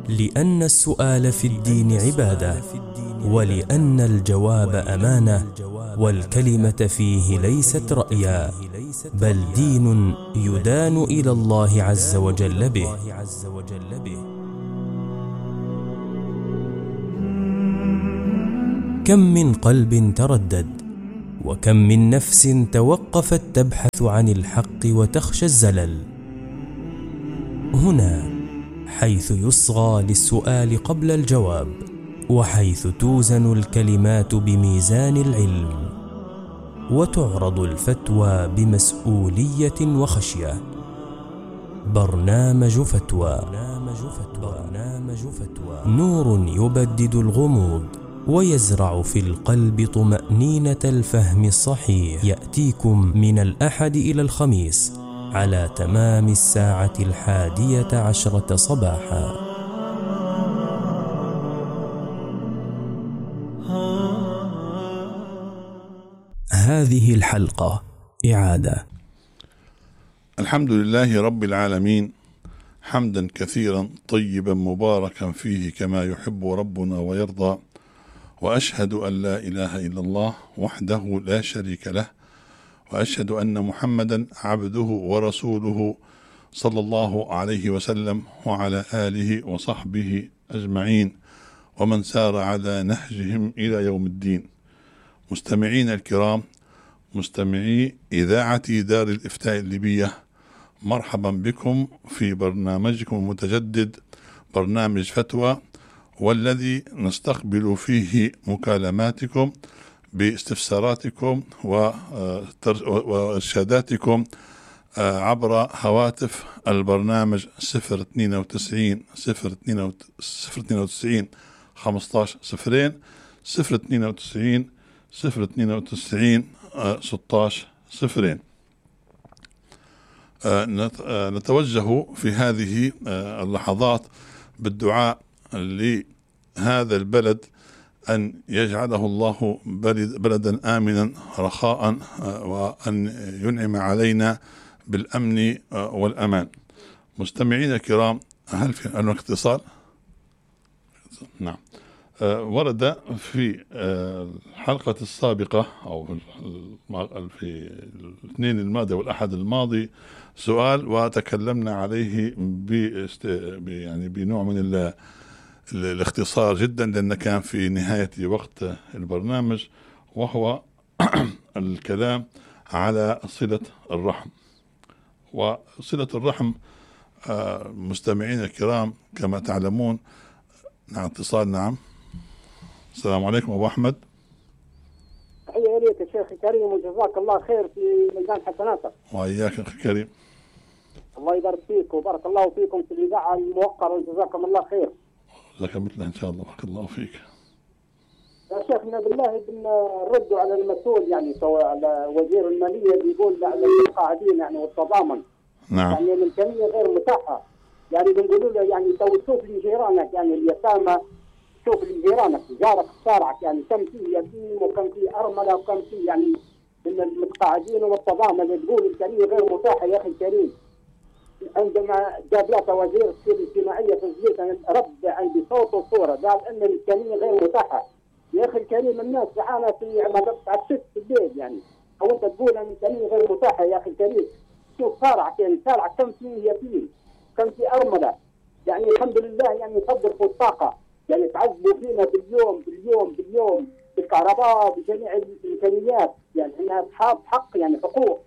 لأن السؤال في الدين عبادة، ولأن الجواب أمانة، والكلمة فيه ليست رأيا، بل دين يدان إلى الله عز وجل به. كم من قلب تردد، وكم من نفس توقفت تبحث عن الحق وتخشى الزلل. هنا حيث يصغى للسؤال قبل الجواب، وحيث توزن الكلمات بميزان العلم، وتعرض الفتوى بمسؤولية وخشية. برنامج فتوى، نور يبدد الغموض ويزرع في القلب طمأنينة الفهم الصحيح. يأتيكم من الأحد إلى الخميس على تمام 11:10 صباحا. هذه الحلقة إعادة. الحمد لله رب العالمين، حمدا كثيرا طيبا مباركا فيه كما يحب ربنا ويرضى، وأشهد أن لا إله إلا الله وحده لا شريك له، وأشهد أن محمدا عبده ورسوله صلى الله عليه وسلم، وعلى آله وصحبه أجمعين ومن سار على نهجهم إلى يوم الدين. مستمعين الكرام، مستمعي إذاعة دار الإفتاء الليبية، مرحبا بكم في برنامجكم المتجدد برنامج فتوى، والذي نستقبل فيه مكالماتكم باستفساراتكم وإرشاداتكم عبر هواتف البرنامج 092 092 15 0 092 092 16 0. نتوجه في هذه اللحظات بالدعاء لهذا البلد أن يجعله الله بلدا آمنا رخاء، وأن ينعم علينا بالأمن والأمان. مستمعين الكرام، هل في اتصال؟ نعم. ورد في الحلقة السابقة أو في الاثنين الماضي والأحد الماضي سؤال، وتكلمنا عليه يعني بنوع من الاختصار جدا، لأن كان في نهاية وقت البرنامج، وهو الكلام على صلة الرحم. وصلة الرحم مستمعين الكرام كما تعلمون. نعم، اتصال. نعم، السلام عليكم أبو أحمد. تحية إليك يا شيخ كريم، وجزاك الله خير في ميزان حسناتك. وإياك أخي كريم. الله يبارك فيك وبارك الله فيكم في الإذاعة الموقرة، وجزاكم الله خير. لك مثله إن شاء الله، بارك الله فيك. يا شيخنا بالله بنرد على المسؤول، يعني سواء على وزير المالية بيقول على القاعدين يعني والتضامن. نعم. يعني الإمكانية غير متاحة، يعني بنقولوا له يعني شوف لي جيرانك، يعني اليتامى، شوف لي جيرانك، جارك شارعك، يعني كم فيه يتيم وكم فيه أرملة وكم فيه يعني من المتقاعدين والتضامن. تقول الإمكانية غير متاحة يا أخي الكريم. عندما جاب لك وزير السياسة الاجتماعية في الزيت، أنا رد عندي صوت وصورة، قال أن الإمكانية غير متاحة. يا أخي الكريم، الناس جعانة في على 6 الليل يعني، أو أنت تقول أن الإمكانية غير متاحة يا أخي الكريم. شوف شارعك، يعني شارعك كم فيه يتيم، كم فيه أرملة، يعني الحمد لله يعني يصدروا الطاقة، يعني تعذبوا فينا باليوم بالكهرباء بجميع الإمكانيات. يعني احنا أصحاب حق، يعني حقوق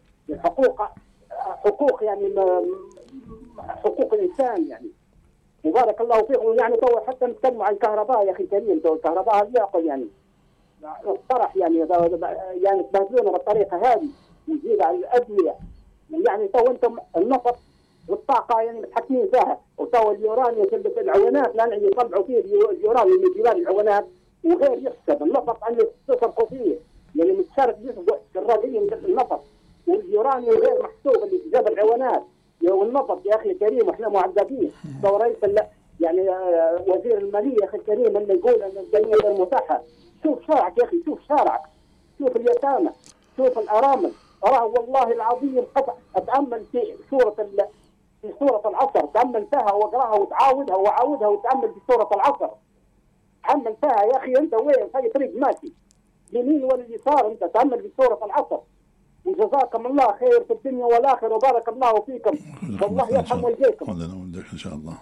يعني حقوق الإنسان يعني. وبارك الله فيكم. يعني تو حتى نتكلم عن الكهرباء يا أخي الكريم، تو الكهرباء هل يعقل يعني الطرح يعني تبهدلونا بالطريقة هذه، ويزيد على الأدوية. يعني تو أنتم النفط والطاقة يعني متحكمين فيها، وتو اليورانيوم في العوانات لأن يطلعوا فيه اليورانيوم من جبال العوانات، وغير يحسب النفط أن تصرفوا فيه، يعني متشارك الراجلين النفط، واليورانيوم غير محسوب اللي في جبل العوانات والنفط يا أخي الكريم. وإحنا معذبين. تو رئيس يعني وزير المالية يا أخي الكريم اللي يقول أن الجميع غير متاحة. شوف شارعك يا أخي، شوف شارعك، شوف اليتامى، شوف الأرامل. والله العظيم أتأمل في سورة في سورة العصر، تأمل فيها واقراها وتعاودها وعاودها وتأمل في سورة العصر. تأمل فيها يا أخي، أنت وين في طريق ماشي اليمين ولا اليسار؟ أنت تأمل في سورة العصر. وجزاكم الله خير في الدنيا والآخرة وبارك الله فيكم، والله يرحم والديكم. ولنا ولدك إن شاء الله.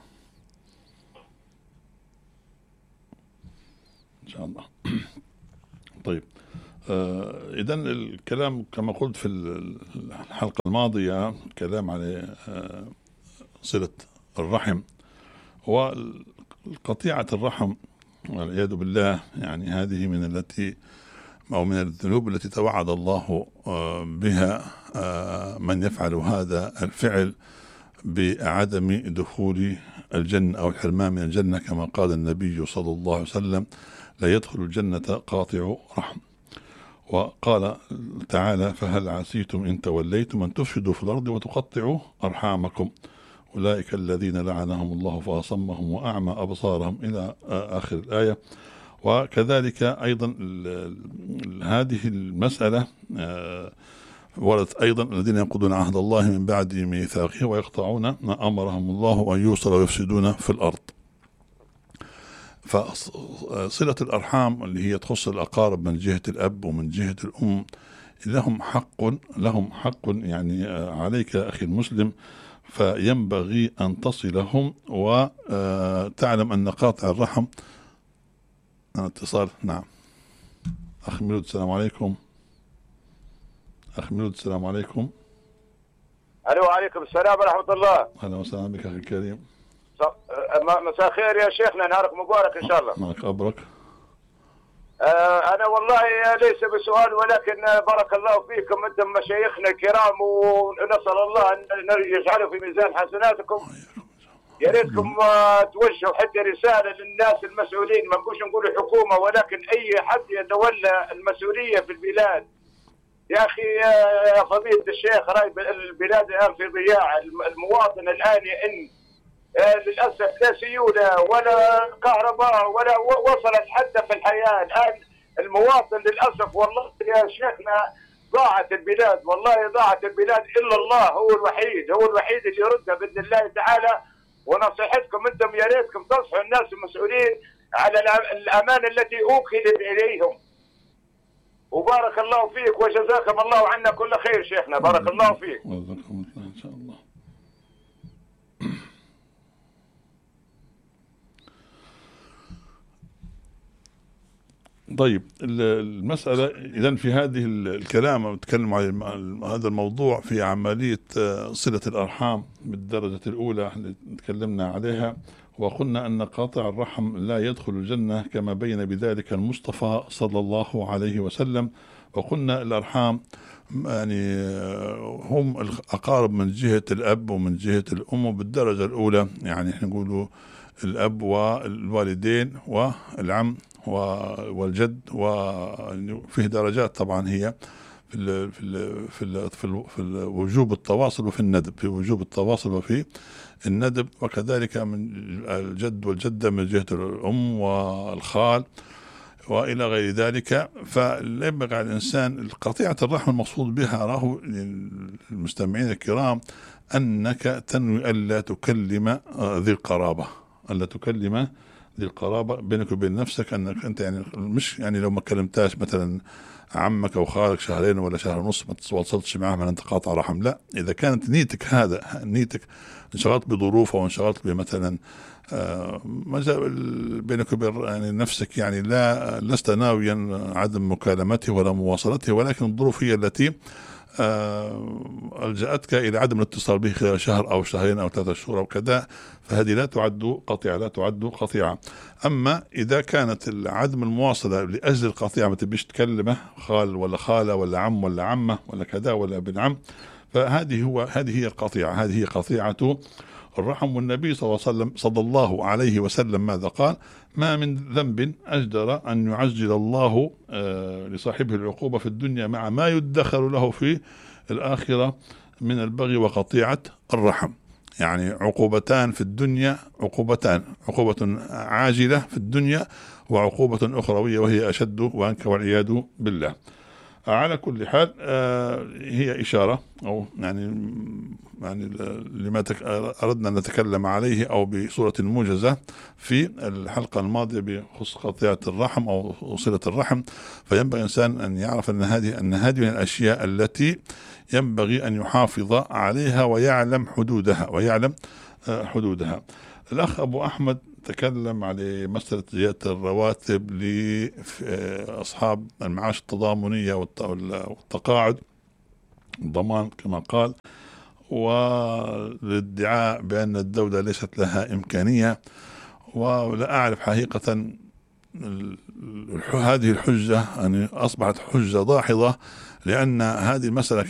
إن شاء الله. طيب، إذا الكلام كما قلت في الحلقة الماضية كلام على صلة الرحم وقطيعة الرحم والعياذ بالله. يعني هذه من التي أو من الذنوب التي توعد الله بها من يفعل هذا الفعل بعدم دخول الجنة أو الحرمان من الجنة، كما قال النبي صلى الله عليه وسلم: لا يدخل الجنة قاطع رحم. وقال تعالى: فهل عسيتم إن توليتم أن تفسدوا في الأرض وتقطعوا أرحامكم أولئك الذين لعنهم الله فأصمهم وأعمى أبصارهم، إلى آخر الآية. وكذلك أيضا هذه المسألة وردت أيضا: الذين ينقضون عهد الله من بعد ميثاقه ويقطعون ما أمرهم الله أن يوصل ويفسدون في الأرض. فصلة الأرحام اللي هي تخص الأقارب من جهة الأب ومن جهة الأم لهم حق يعني عليك أخي المسلم، فينبغي أن تصلهم وتعلم أن قاطع الرحم. اتصال. نعم، أخي ميلود السلام عليكم. أخي ميلود السلام عليكم. الو، وعليكم السلام ورحمة الله. أهلا وسهلا بك أخي الكريم. مساء خير يا شيخنا، نهارك مبارك إن شاء الله. معك أبرك. أنا والله ليس بسؤال، ولكن بارك الله فيكم أنتم مشايخنا الكرام، ونسأل الله أن يجعله في ميزان حسناتكم. يا ريتكم توجهوا حتى رسالة للناس المسؤولين، ما نقولش نقول حكومة، ولكن أي حد يتولى المسؤولية في البلاد. يا أخي يا فضيلة الشيخ، راي البلاد الآن في ضياع. المواطن الآن يئن للأسف، لا سيولة ولا كهرباء ولا وصلت حتى في الحياة. الآن المواطن للأسف والله يا شيخنا ضاعت البلاد، والله ضاعت البلاد. إلا الله هو الوحيد اللي يردها بإذن الله تعالى. ونصيحتكم أنتم يا ريتكم تصحوا الناس المسؤولين على الأمانة التي أوكلت إليهم. وبارك الله فيك وجزاكم الله عنا كل خير شيخنا، بارك الله فيك. جزاكم الله إن شاء الله. طيب، المسألة إذن في هذه الكلام نتكلم عن هذا الموضوع في عملية صلة الأرحام بالدرجة الأولى اللي تكلمنا عليها، وقلنا أن قاطع الرحم لا يدخل الجنة كما بين بذلك المصطفى صلى الله عليه وسلم. وقلنا الأرحام يعني هم الأقارب من جهة الأب ومن جهة الأم بالدرجة الأولى، يعني احنا نقولوا الأب والوالدين والعم والجد، وفيه درجات طبعا هي في وجوب التواصل وفي الندب، في وجوب التواصل وفي الندب، وكذلك من الجد والجدة من جهة الأم والخال وإلى غير ذلك. فينبغي على الإنسان قطيعة الرحم المقصود بها راهو للمستمعين الكرام أنك تنوي ألا تكلم ذي القرابة، ألا تكلم ذي القرابة بينك وبين نفسك، أنك أنت يعني مش يعني لو ما كلمتاش مثلا عمك أو خالك شهرين ولا شهر ونص ما تواصلتش معه من أنت قاطع رحم. لا، إذا كانت نيتك هذا، نيتك انشغلت بظروف أو انشغلت بمثلا بينك وبين يعني نفسك، يعني لست ناويا عدم مكالمته ولا مواصلته، ولكن الظروف هي التي ألجأتك إلى عدم الاتصال به خلال شهر أو شهرين أو 3 شهور أو كذا، فهذه لا تعد قطيعة، لا تعد قطيعة. أما إذا كانت عدم المواصلة لأجل القطيعة، ما تبيش تكلمه خال ولا خالة ولا عم ولا عمة ولا كذا ولا ابن عم، هذه هي القطيعة، هذه هي قطيعة الرحم. والنبي صلى الله عليه وسلم ماذا قال؟ ما من ذنب أجدر أن يعجل الله لصاحبه العقوبة في الدنيا مع ما يدخر له في الآخرة من البغي وقطيعة الرحم. يعني عقوبتان في الدنيا، عقوبة عاجلة في الدنيا وعقوبة أخروية وهي أشد وأنكى والعياذ بالله. على كل حال هي إشارة، أو يعني لما أردنا أن نتكلم عليه أو بصورة موجزة في الحلقة الماضية بخصوص قطيعة الرحم أو صلة الرحم. فينبغي الإنسان أن يعرف أن هذه من الأشياء التي ينبغي أن يحافظ عليها ويعلم حدودها. الأخ أبو أحمد تكلم على مسألة زيادة الرواتب لأصحاب المعاش التضامنية والتقاعد الضمان كما قال، والادعاء بأن الدولة ليست لها إمكانية. ولا أعرف حقيقة هذه الحجة يعني أصبحت حجة داحضة، لأن هذه المسألة